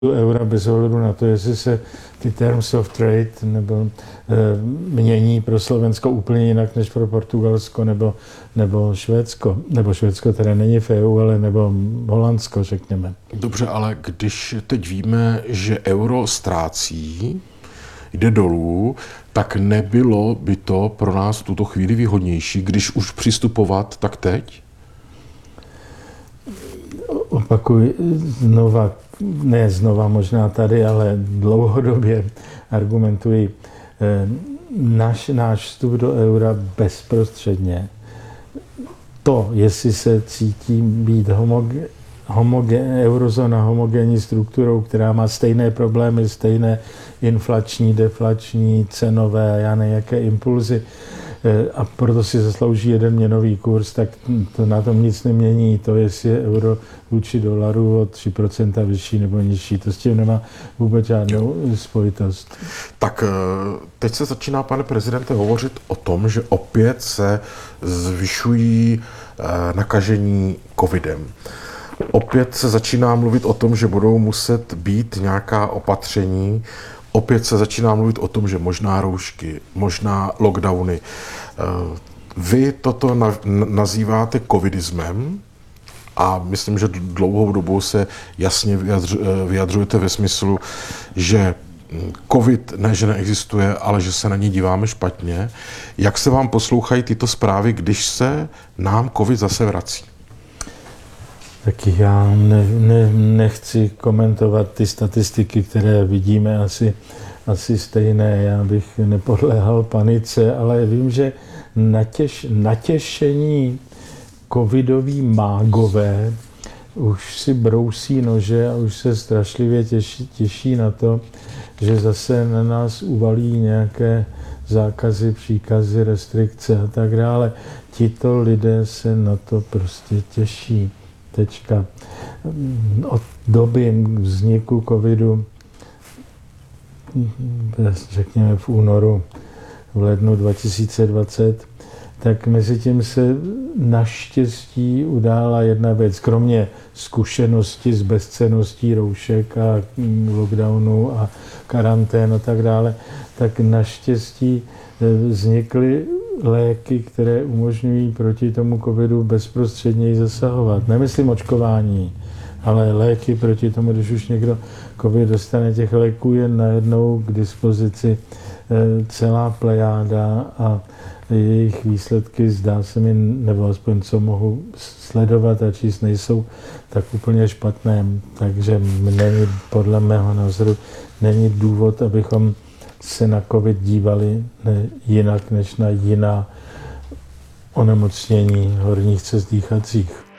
eura bez ohledu na to, jestli se ty terms of trade nebo mění pro Slovensko úplně jinak než pro Portugalsko nebo Švédsko. Nebo Švédsko teda není v EU, ale nebo Holandsko, řekněme. Dobře, ale když teď víme, že euro ztrácí, jde dolů, tak nebylo by to pro nás v tuto chvíli výhodnější, když už přistupovat, tak teď? Opakuji znova možná tady, ale dlouhodobě argumentuji. Náš vstup do eura bezprostředně, to, jestli se cítí být eurozóna homogenní strukturou, která má stejné problémy, stejné inflační, deflační, cenové, já nejaké impulzy, a proto si zaslouží jeden měnový kurz, tak to na tom nic nemění. To, jestli je euro vůči dolaru o 3% vyšší nebo nižší, to s tím nemá vůbec žádnou spojitost. Tak teď se začíná, pane prezidente, hovořit o tom, že opět se zvyšují nakažení covidem. Opět se začíná mluvit o tom, že budou muset být nějaká opatření. Opět se začíná mluvit o tom, že možná roušky, možná lockdowny. Vy toto nazýváte covidismem a myslím, že dlouhou dobu se jasně vyjadřujete ve smyslu, že covid ne, že neexistuje, ale že se na ní díváme špatně. Jak se vám poslouchají tyto zprávy, když se nám covid zase vrací? Tak já nechci komentovat ty statistiky, které vidíme asi stejné. Já bych nepodléhal panice, ale vím, že natěšení covidoví mágové už si brousí nože a už se strašlivě těší na to, že zase na nás uvalí nějaké zákazy, příkazy, restrikce a tak dále. Tito lidé se na to prostě těší. Tečka. Od doby vzniku covidu, řekněme v únoru, v lednu 2020, tak mezi tím se naštěstí udála jedna věc. Kromě zkušenosti s bezcenností roušek a lockdownu a karantén a tak dále, tak naštěstí vznikly léky, které umožňují proti tomu covidu bezprostředněji zasahovat. Nemyslím očkování, ale léky proti tomu, když už někdo covid dostane, těch léků je najednou k dispozici celá plejáda a jejich výsledky, zdá se mi, nebo aspoň co mohu sledovat a číst, nejsou tak úplně špatné. Takže podle mého názoru není důvod, abychom se na covid dívali jinak než na jiná onemocnění horních cest dýchacích.